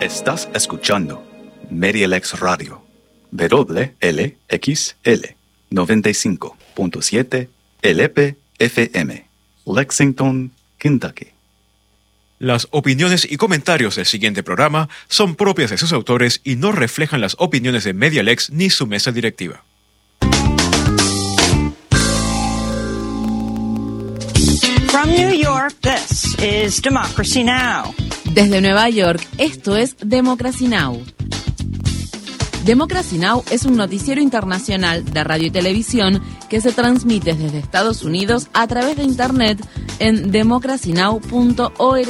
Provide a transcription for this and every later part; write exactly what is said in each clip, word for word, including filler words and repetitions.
Estás escuchando MediaLex Radio, W L X L noventa y cinco punto siete L P F M, Lexington, Kentucky. Las opiniones y comentarios del siguiente programa son propias de sus autores y no reflejan las opiniones de MediaLex ni su mesa directiva. From New York, this is Democracy Now! Desde Nueva York, esto es Democracy Now! Democracy Now! Es un noticiero internacional de radio y televisión que se transmite desde Estados Unidos a través de Internet en democracy now punto org.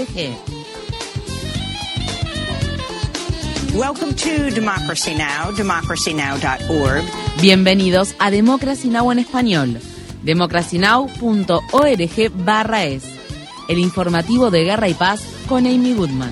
Welcome to Democracy Now!, democracy now dot org. Bienvenidos a Democracy Now! En español, democracy now punto org barra es, el informativo de Guerra y Paz con Amy Goodman.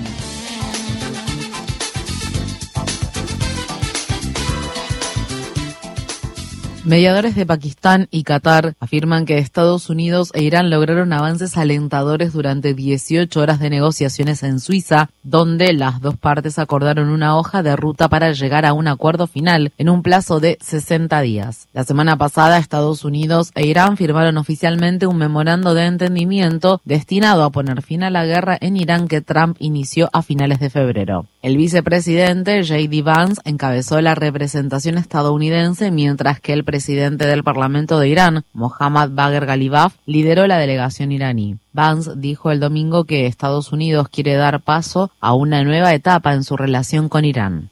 Mediadores de Pakistán y Qatar afirman que Estados Unidos e Irán lograron avances alentadores durante dieciocho horas de negociaciones en Suiza, donde las dos partes acordaron una hoja de ruta para llegar a un acuerdo final en un plazo de sesenta días. La semana pasada, Estados Unidos e Irán firmaron oficialmente un memorando de entendimiento destinado a poner fin a la guerra en Irán que Trump inició a finales de febrero. El vicepresidente J D Vance encabezó la representación estadounidense, mientras que el presidente del Parlamento de Irán, Mohammad Bagher Ghalibaf, lideró la delegación iraní. Vance dijo el domingo que Estados Unidos quiere dar paso a una nueva etapa en su relación con Irán.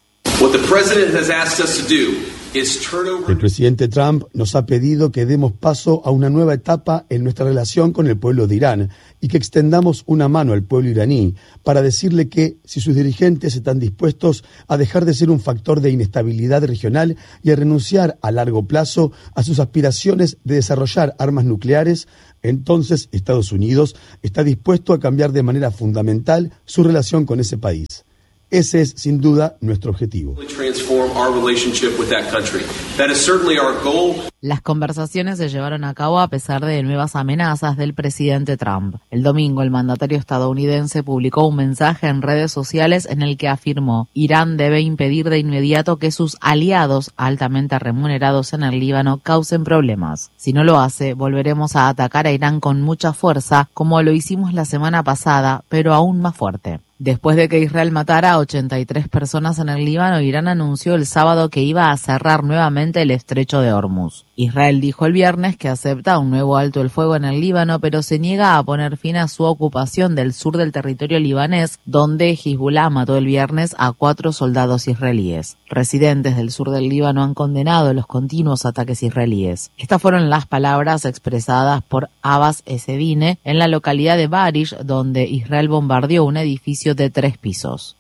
El presidente Trump nos ha pedido que demos paso a una nueva etapa en nuestra relación con el pueblo de Irán y que extendamos una mano al pueblo iraní para decirle que si sus dirigentes están dispuestos a dejar de ser un factor de inestabilidad regional y a renunciar a largo plazo a sus aspiraciones de desarrollar armas nucleares, entonces Estados Unidos está dispuesto a cambiar de manera fundamental su relación con ese país. Ese es, sin duda, nuestro objetivo. Las conversaciones se llevaron a cabo a pesar de nuevas amenazas del presidente Trump. El domingo, el mandatario estadounidense publicó un mensaje en redes sociales en el que afirmó: Irán debe impedir de inmediato que sus aliados altamente remunerados en el Líbano causen problemas. Si no lo hace, volveremos a atacar a Irán con mucha fuerza, como lo hicimos la semana pasada, pero aún más fuerte. Después de que Israel matara a ochenta y tres personas en el Líbano, Irán anunció el sábado que iba a cerrar nuevamente el estrecho de Hormuz. Israel dijo el viernes que acepta un nuevo alto el fuego en el Líbano, pero se niega a poner fin a su ocupación del sur del territorio libanés, donde Hezbollah mató el viernes a cuatro soldados israelíes. Residentes del sur del Líbano han condenado los continuos ataques israelíes. Estas fueron las palabras expresadas por Abbas Esedine en la localidad de Barish, donde Israel bombardeó un edificio de tres pisos.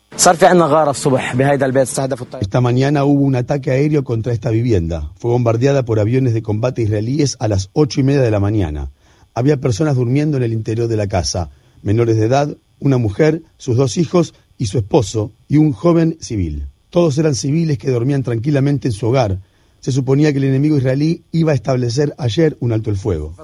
Esta mañana hubo un ataque aéreo contra esta vivienda. Fue bombardeada por aviones de combate israelíes a las ocho y media de la mañana. Había personas durmiendo en el interior de la casa, menores de edad, una mujer, sus dos hijos y su esposo, y un joven civil. Todos eran civiles que dormían tranquilamente en su hogar. Se suponía que el enemigo israelí iba a establecer ayer un alto el fuego.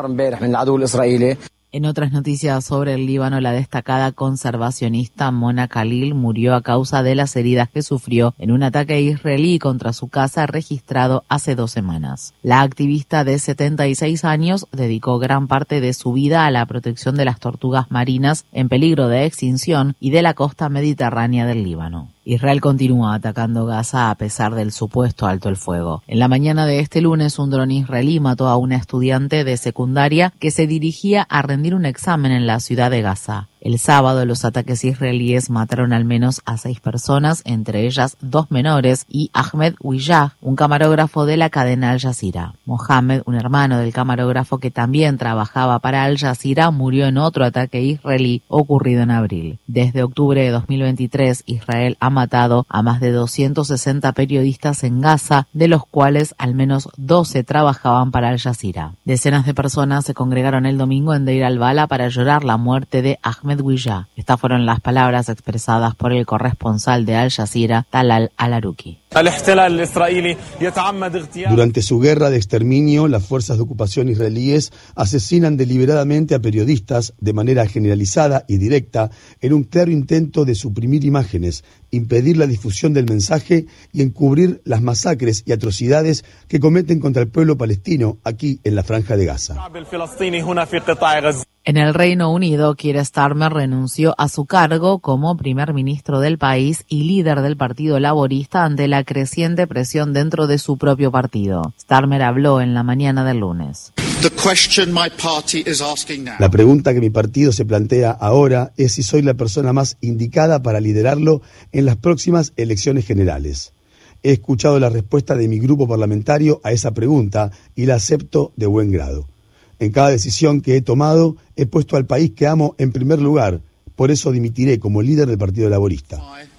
En otras noticias sobre el Líbano, la destacada conservacionista Mona Khalil murió a causa de las heridas que sufrió en un ataque israelí contra su casa registrado hace dos semanas. La activista de setenta y seis años dedicó gran parte de su vida a la protección de las tortugas marinas en peligro de extinción y de la costa mediterránea del Líbano. Israel continúa atacando Gaza a pesar del supuesto alto el fuego. En la mañana de este lunes, un dron israelí mató a una estudiante de secundaria que se dirigía a rendir un examen en la ciudad de Gaza. El sábado, los ataques israelíes mataron al menos a seis personas, entre ellas dos menores, y Ahmed Wijah, un camarógrafo de la cadena Al Jazeera. Mohammed, un hermano del camarógrafo que también trabajaba para Al Jazeera, murió en otro ataque israelí ocurrido en abril. Desde octubre de dos mil veintitrés, Israel ha matado a más de doscientos sesenta periodistas en Gaza, de los cuales al menos doce trabajaban para Al Jazeera. Decenas de personas se congregaron el domingo en Deir al-Bala para llorar la muerte de Ahmed Ahmed Ouija. Estas fueron las palabras expresadas por el corresponsal de Al Jazeera, Talal Al-Arouki. Durante su guerra de exterminio, las fuerzas de ocupación israelíes asesinan deliberadamente a periodistas de manera generalizada y directa en un claro intento de suprimir imágenes, impedir la difusión del mensaje y encubrir las masacres y atrocidades que cometen contra el pueblo palestino aquí en la Franja de Gaza. En el Reino Unido, Keir Starmer renunció a su cargo como primer ministro del país y líder del Partido Laborista ante la creciente presión dentro de su propio partido. Starmer habló en la mañana del lunes. La pregunta que mi partido se plantea ahora es si soy la persona más indicada para liderarlo en las próximas elecciones generales. He escuchado la respuesta de mi grupo parlamentario a esa pregunta y la acepto de buen grado. En cada decisión que he tomado, he puesto al país que amo en primer lugar. Por eso dimitiré como líder del Partido Laborista.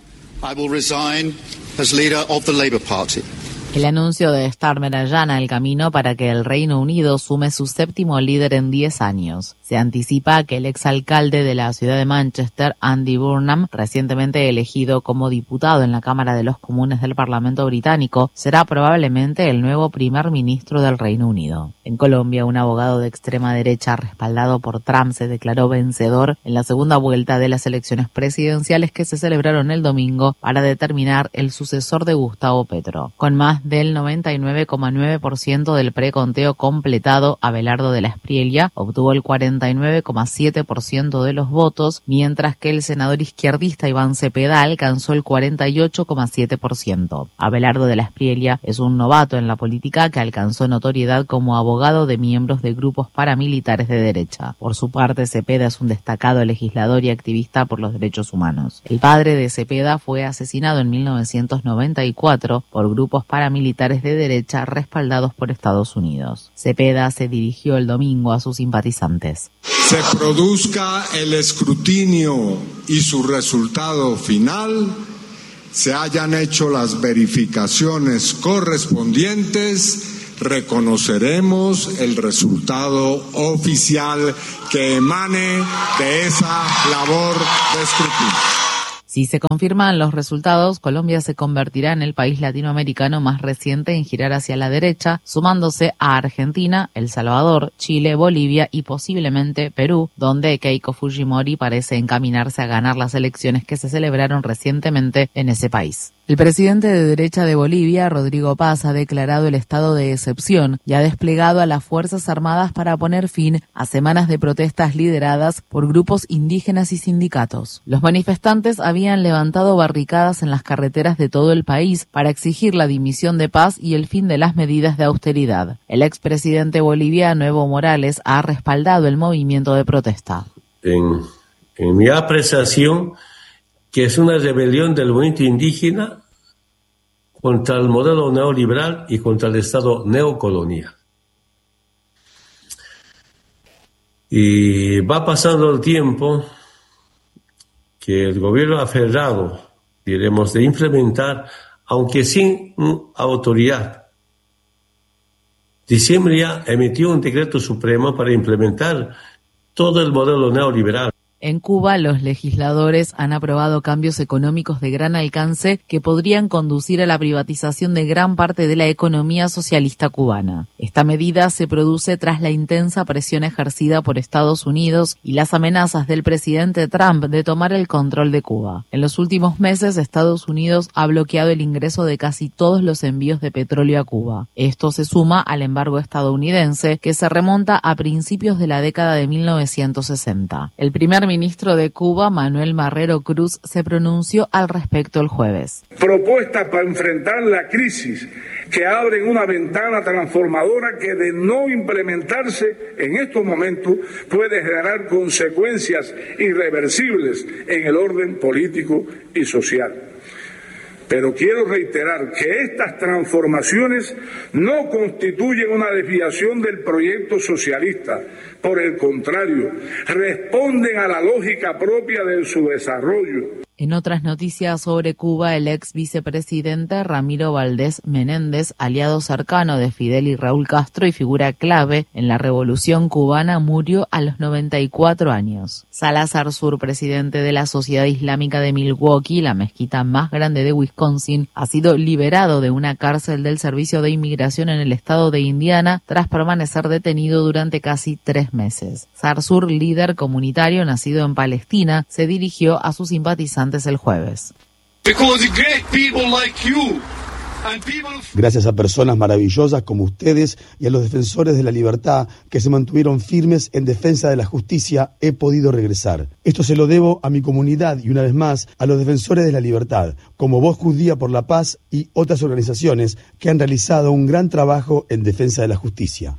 El anuncio de Starmer allana el camino para que el Reino Unido sume su séptimo líder en diez años. Se anticipa que el exalcalde de la ciudad de Manchester, Andy Burnham, recientemente elegido como diputado en la Cámara de los Comunes del Parlamento británico, será probablemente el nuevo primer ministro del Reino Unido. En Colombia, un abogado de extrema derecha respaldado por Trump se declaró vencedor en la segunda vuelta de las elecciones presidenciales que se celebraron el domingo para determinar el sucesor de Gustavo Petro. Con más del noventa y nueve coma nueve por ciento del preconteo completado, Abelardo de la Espriella obtuvo el cuarenta y nueve coma siete por ciento de los votos, mientras que el senador izquierdista Iván Cepeda alcanzó el cuarenta y ocho coma siete por ciento. Abelardo de la Espriella es un novato en la política que alcanzó notoriedad como abogado de miembros de grupos paramilitares de derecha. Por su parte, Cepeda es un destacado legislador y activista por los derechos humanos. El padre de Cepeda fue asesinado en mil novecientos noventa y cuatro por grupos paramilitares militares de derecha respaldados por Estados Unidos. Cepeda se dirigió el domingo a sus simpatizantes. Se produzca el escrutinio y su resultado final, se hayan hecho las verificaciones correspondientes, reconoceremos el resultado oficial que emane de esa labor de escrutinio. Si se confirman los resultados, Colombia se convertirá en el país latinoamericano más reciente en girar hacia la derecha, sumándose a Argentina, El Salvador, Chile, Bolivia y posiblemente Perú, donde Keiko Fujimori parece encaminarse a ganar las elecciones que se celebraron recientemente en ese país. El presidente de derecha de Bolivia, Rodrigo Paz, ha declarado el estado de excepción y ha desplegado a las Fuerzas Armadas para poner fin a semanas de protestas lideradas por grupos indígenas y sindicatos. Los manifestantes habían levantado barricadas en las carreteras de todo el país para exigir la dimisión de Paz y el fin de las medidas de austeridad. El expresidente boliviano Evo Morales ha respaldado el movimiento de protesta. En, en mi apreciación, que es una rebelión del movimiento indígena contra el modelo neoliberal y contra el Estado neocolonial. Y va pasando el tiempo que el gobierno aferrado, diremos, de implementar, aunque sin autoridad. Diciembre ya emitió un decreto supremo para implementar todo el modelo neoliberal. En Cuba, los legisladores han aprobado cambios económicos de gran alcance que podrían conducir a la privatización de gran parte de la economía socialista cubana. Esta medida se produce tras la intensa presión ejercida por Estados Unidos y las amenazas del presidente Trump de tomar el control de Cuba. En los últimos meses, Estados Unidos ha bloqueado el ingreso de casi todos los envíos de petróleo a Cuba. Esto se suma al embargo estadounidense que se remonta a principios de la década de mil novecientos sesenta. El primer ministro de Cuba, Manuel Marrero Cruz, se pronunció al respecto el jueves. Propuestas para enfrentar la crisis que abren una ventana transformadora que, de no implementarse en estos momentos, puede generar consecuencias irreversibles en el orden político y social. Pero quiero reiterar que estas transformaciones no constituyen una desviación del proyecto socialista. Por el contrario, responden a la lógica propia de su desarrollo. En otras noticias sobre Cuba, el ex vicepresidente Ramiro Valdés Menéndez, aliado cercano de Fidel y Raúl Castro y figura clave en la revolución cubana, murió a los noventa y cuatro años. Salazar Sur, presidente de la Sociedad Islámica de Milwaukee, la mezquita más grande de Wisconsin, ha sido liberado de una cárcel del Servicio de Inmigración en el estado de Indiana tras permanecer detenido durante casi tres meses. Sarsour, líder comunitario nacido en Palestina, se dirigió a sus simpatizantes el jueves. Gracias a personas maravillosas como ustedes y a los defensores de la libertad que se mantuvieron firmes en defensa de la justicia, he podido regresar. Esto se lo debo a mi comunidad y una vez más a los defensores de la libertad, como Voz Judía por la Paz y otras organizaciones que han realizado un gran trabajo en defensa de la justicia.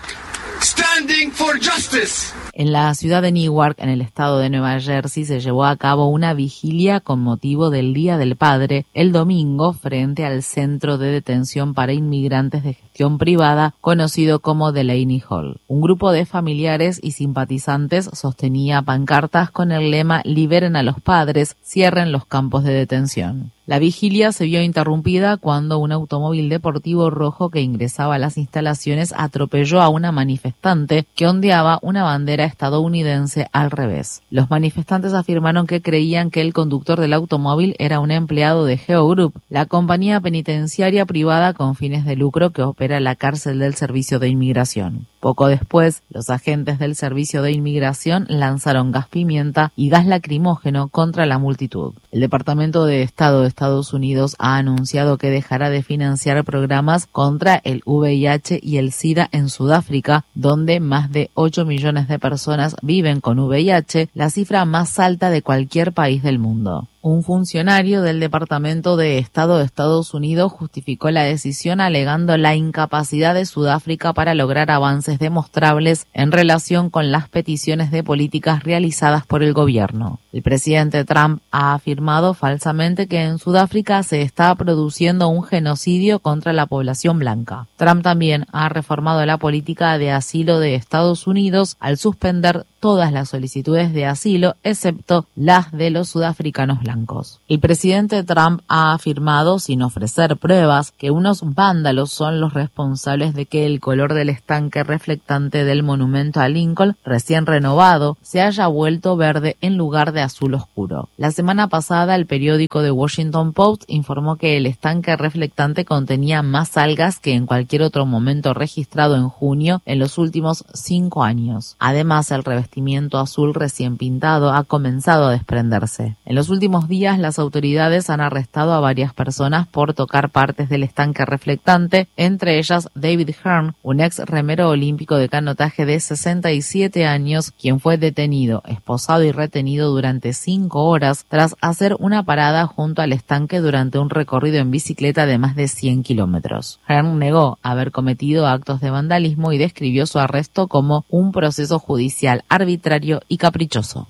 Standing for justice. En la ciudad de Newark, en el estado de Nueva Jersey, se llevó a cabo una vigilia con motivo del Día del Padre el domingo frente al Centro de Detención para Inmigrantes de Gestión Privada, conocido como Delaney Hall. Un grupo de familiares y simpatizantes sostenía pancartas con el lema «Liberen a los padres, cierren los campos de detención». La vigilia se vio interrumpida cuando un automóvil deportivo rojo que ingresaba a las instalaciones atropelló a una manifestante que ondeaba una bandera estadounidense al revés. Los manifestantes afirmaron que creían que el conductor del automóvil era un empleado de Geo Group, la compañía penitenciaria privada con fines de lucro que opera la cárcel del Servicio de Inmigración. Poco después, los agentes del Servicio de Inmigración lanzaron gas pimienta y gas lacrimógeno contra la multitud. El Departamento de Estado de Estados Unidos ha anunciado que dejará de financiar programas contra el V I H y el SIDA en Sudáfrica, donde más de ocho millones de personas viven con V I H, la cifra más alta de cualquier país del mundo. Un funcionario del Departamento de Estado de Estados Unidos justificó la decisión alegando la incapacidad de Sudáfrica para lograr avances demostrables en relación con las peticiones de políticas realizadas por el gobierno. El presidente Trump ha afirmado falsamente que en Sudáfrica se está produciendo un genocidio contra la población blanca. Trump también ha reformado la política de asilo de Estados Unidos al suspender todas las solicitudes de asilo, excepto las de los sudafricanos blancos. El presidente Trump ha afirmado, sin ofrecer pruebas, que unos vándalos son los responsables de que el color del estanque reflectante del monumento a Lincoln, recién renovado, se haya vuelto verde en lugar de azul oscuro. La semana pasada, el periódico The Washington Post informó que el estanque reflectante contenía más algas que en cualquier otro momento registrado en junio en los últimos cinco años. Además, el revestimiento azul recién pintado ha comenzado a desprenderse. En los últimos días, las autoridades han arrestado a varias personas por tocar partes del estanque reflectante, entre ellas David Hearn, un ex remero olímpico de canotaje de sesenta y siete años, quien fue detenido, esposado y retenido durante cinco horas tras hacer una parada junto al estanque durante un recorrido en bicicleta de más de cien kilómetros. Hearn negó haber cometido actos de vandalismo y describió su arresto como un proceso judicial arbitrario y caprichoso.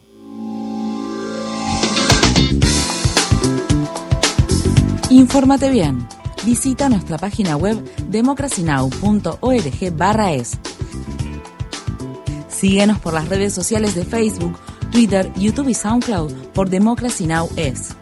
Infórmate bien. Visita nuestra página web democracy now punto org barra es. Síguenos por las redes sociales de Facebook, Twitter, YouTube y SoundCloud por Democracy Now! Es.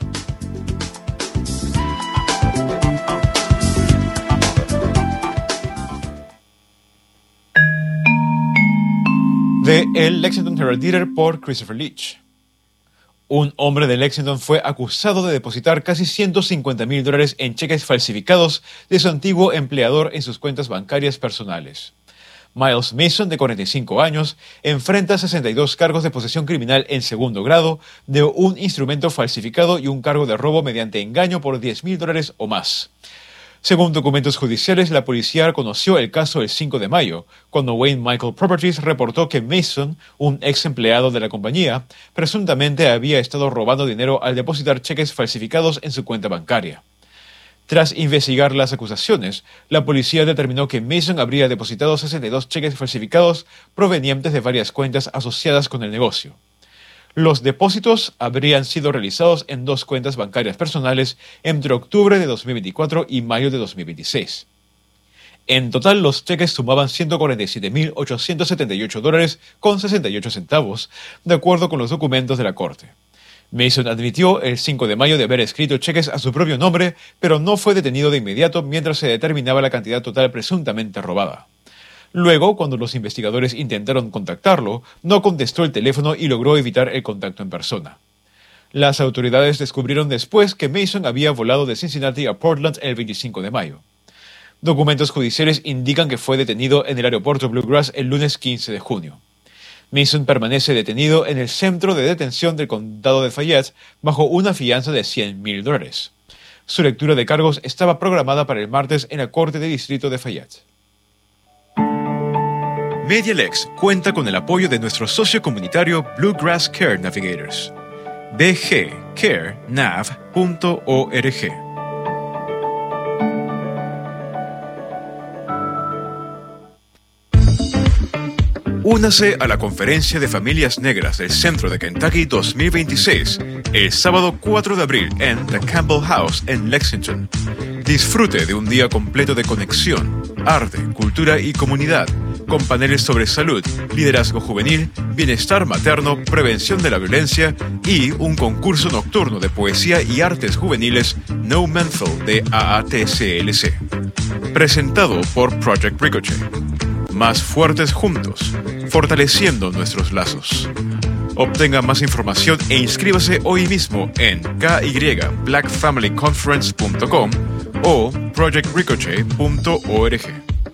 De El Lexington Herald Leader por Christopher Leach. Un hombre de Lexington fue acusado de depositar casi ciento cincuenta mil dólares en cheques falsificados de su antiguo empleador en sus cuentas bancarias personales. Miles Mason, de cuarenta y cinco años, enfrenta sesenta y dos cargos de posesión criminal en segundo grado de un instrumento falsificado y un cargo de robo mediante engaño por diez mil dólares o más. Según documentos judiciales, la policía conoció el caso el cinco de mayo, cuando Wayne Michael Properties reportó que Mason, un ex empleado de la compañía, presuntamente había estado robando dinero al depositar cheques falsificados en su cuenta bancaria. Tras investigar las acusaciones, la policía determinó que Mason habría depositado sesenta y dos cheques falsificados provenientes de varias cuentas asociadas con el negocio. Los depósitos habrían sido realizados en dos cuentas bancarias personales entre octubre de dos mil veinticuatro y mayo de dos mil veintiséis. En total, los cheques sumaban ciento cuarenta y siete mil ochocientos setenta y ocho dólares con sesenta y ocho centavos, de acuerdo con los documentos de la corte. Mason admitió el cinco de mayo de haber escrito cheques a su propio nombre, pero no fue detenido de inmediato mientras se determinaba la cantidad total presuntamente robada. Luego, cuando los investigadores intentaron contactarlo, no contestó el teléfono y logró evitar el contacto en persona. Las autoridades descubrieron después que Mason había volado de Cincinnati a Portland el veinticinco de mayo. Documentos judiciales indican que fue detenido en el aeropuerto Bluegrass el lunes quince de junio. Mason permanece detenido en el centro de detención del condado de Fayette bajo una fianza de cien mil dólares. Su lectura de cargos estaba programada para el martes en la Corte de Distrito de Fayette. MediaLex cuenta con el apoyo de nuestro socio comunitario Bluegrass Care Navigators. b g care nav punto org. Únase a la Conferencia de Familias Negras del Centro de Kentucky dos mil veintiséis, el sábado cuatro de abril en The Campbell House en Lexington. Disfrute de un día completo de conexión, arte, cultura y comunidad, con paneles sobre salud, liderazgo juvenil, bienestar materno, prevención de la violencia y un concurso nocturno de poesía y artes juveniles No Menthol de A A T C L C. Presentado por Project Ricochet. Más fuertes juntos, fortaleciendo nuestros lazos. Obtenga más información e inscríbase hoy mismo en k y black family conference punto com o project ricochet punto org.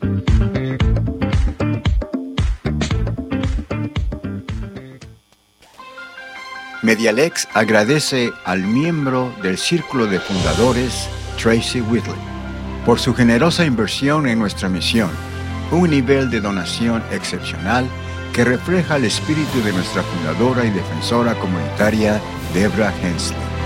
MediaLex agradece al miembro del Círculo de Fundadores, Tracy Whitley, por su generosa inversión en nuestra misión, un nivel de donación excepcional que refleja el espíritu de nuestra fundadora y defensora comunitaria, Debra Hensley.